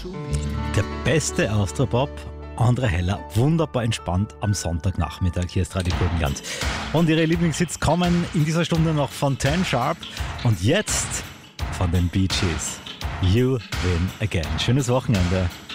Der beste Austropop, André Heller, wunderbar entspannt am Sonntagnachmittag. Hier ist Radio Burgenland. Und ihre Lieblingshits kommen in dieser Stunde noch von Ten Sharp und jetzt von den Bee Gees. You Win Again. Schönes Wochenende.